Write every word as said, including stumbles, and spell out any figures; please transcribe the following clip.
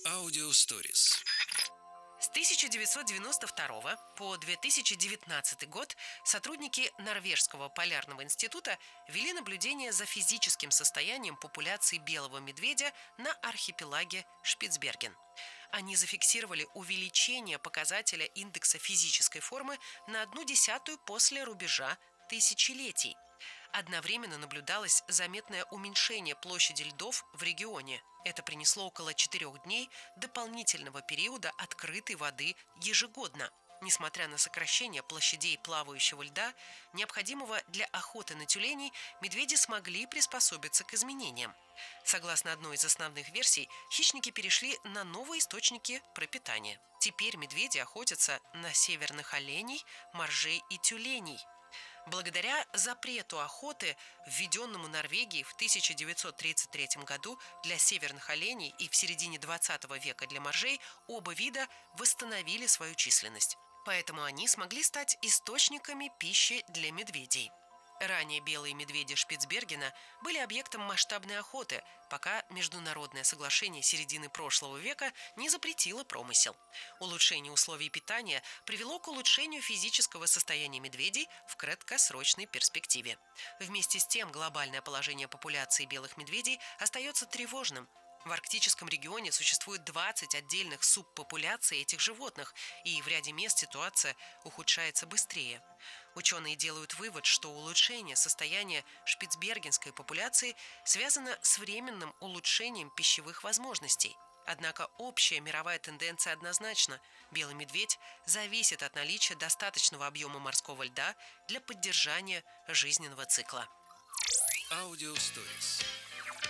Аудиосторис. С тысяча девятьсот девяносто второго по две тысячи девятнадцатый год сотрудники Норвежского полярного института вели наблюдение за физическим состоянием популяции белого медведя на архипелаге Шпицберген. Они зафиксировали увеличение показателя индекса физической формы на одну десятую после рубежа тысячелетий. Одновременно наблюдалось заметное уменьшение площади льдов в регионе. Это принесло около четырех дней дополнительного периода открытой воды ежегодно. Несмотря на сокращение площадей плавающего льда, необходимого для охоты на тюленей, медведи смогли приспособиться к изменениям. Согласно одной из основных версий, хищники перешли на новые источники пропитания. Теперь медведи охотятся на северных оленей, моржей и тюленей. Благодаря запрету охоты, введенному Норвегией в тысяча девятьсот тридцать третьем году для северных оленей и в середине двадцатого века для моржей, оба вида восстановили свою численность. Поэтому они смогли стать источниками пищи для медведей. Ранее белые медведи Шпицбергена были объектом масштабной охоты, пока международное соглашение середины прошлого века не запретило промысел. Улучшение условий питания привело к улучшению физического состояния медведей в краткосрочной перспективе. Вместе с тем, глобальное положение популяции белых медведей остается тревожным. В арктическом регионе существует двадцать отдельных субпопуляций этих животных, и в ряде мест ситуация ухудшается быстрее. Ученые делают вывод, что улучшение состояния шпицбергенской популяции связано с временным улучшением пищевых возможностей. Однако общая мировая тенденция однозначна. Белый медведь зависит от наличия достаточного объема морского льда для поддержания жизненного цикла. Аудиосторис.